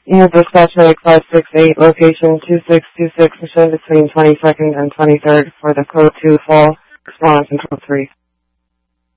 You have dispatch medic 568, location 2626, mission between 22nd and 23rd for the code 2 fall, response and code 3.